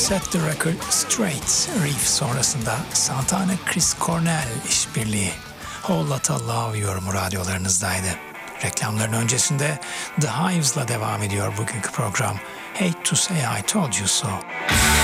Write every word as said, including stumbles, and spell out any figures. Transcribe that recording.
Set the Record Straight riff sonrasında Santana Chris Cornell işbirliği Whole Lotta Love yorumu radyolarınızdaydı. Reklamların öncesinde The Hives'la devam ediyor bugünkü program. Hate to say I told you so.